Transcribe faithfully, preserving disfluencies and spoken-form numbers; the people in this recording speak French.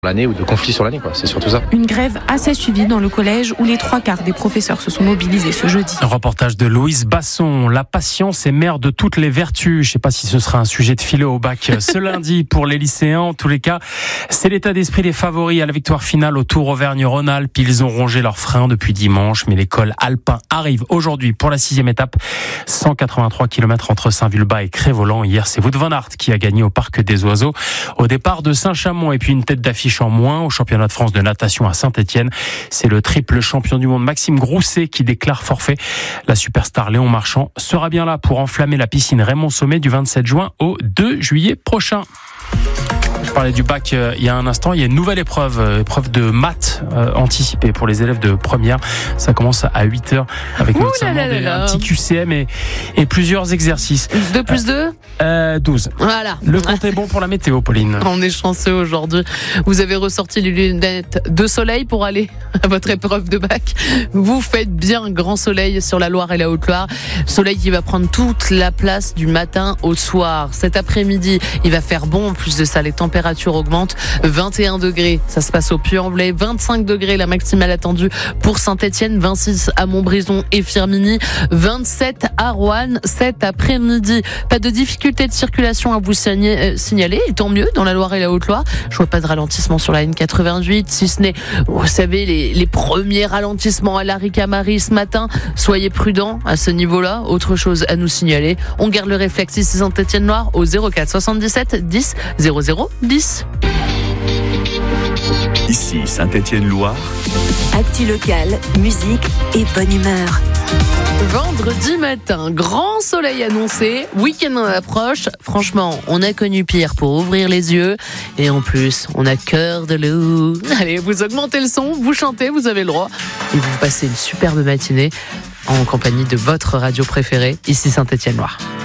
l'année ou de conflits sur l'année, quoi. C'est surtout ça. Une grève assez suivie dans le collège où les trois quarts des professeurs se sont mobilisés ce jeudi. Un reportage de Louise Basson. La patience est mère de toutes les vertus. Je ne sais pas si ce sera un sujet de philo au bac ce lundi pour les lycéens. En tous les cas, c'est l'état d'esprit des favoris à la victoire finale au Tour Auvergne-Rhône-Alpes. Ils ont rongé leurs freins depuis dimanche, mais l'école alpin arrive aujourd'hui pour la sixième étape. cent quatre-vingt-trois kilomètres entre Saint-Vulbas et Crest-Voland. Hier, c'est Wout van Aert qui a gagné au Parc des Oiseaux. Au départ de Saint-Chamond et puis une tête d'affiche en moins au championnat de France de natation à Saint-Étienne. C'est le triple champion du monde Maxime Grousset qui déclare forfait. La superstar Léon Marchand sera bien là pour enflammer la piscine Raymond Sommet du vingt-sept juin au deux juillet prochain. Je parlais du bac euh, il y a un instant. Il y a une nouvelle épreuve, euh, épreuve de maths euh, anticipée pour les élèves de première. Ça commence à huit heures avec Ouh notamment là là des, là. un petit Q C M et, et plusieurs exercices. deux plus deux euh, douze. Voilà. Le compte est bon pour la météo, Pauline. On est chanceux aujourd'hui. Vous avez ressorti les lunettes de soleil pour aller à votre épreuve de bac. Vous faites bien grand soleil sur la Loire et la Haute-Loire. Soleil qui va prendre toute la place du matin au soir. Cet après-midi, il va faire bon. En plus de ça, les températures augmentent. vingt et un degrés, ça se passe au Puy-en-Velay. vingt-cinq degrés, la maximale attendue pour Saint-Étienne. vingt-six à Montbrison et Firminy. vingt-sept à Roanne cet après-midi. Pas de difficulté de circulation à vous signaler, et tant mieux dans la Loire et la Haute-Loire. Je vois pas de ralentissement sur la N quatre-vingt-huit, si ce n'est, vous savez, les, les premiers ralentissements à la Ricamarie ce matin. Soyez prudents à ce niveau-là. Autre chose à nous signaler, on garde le réflexe ici Saint-Étienne-Loire au zéro quatre soixante-dix-sept dix zéro zéro dix. Ici Saint-Étienne-Loire. Actu locale, musique et bonne humeur. Vendredi matin, grand soleil annoncé, week-end en approche. Franchement, on a connu pire pour ouvrir les yeux. Et en plus, on a cœur de loup. Allez, vous augmentez le son, vous chantez, vous avez le droit. Et vous passez une superbe matinée en compagnie de votre radio préférée, ici Saint-Étienne-Loire.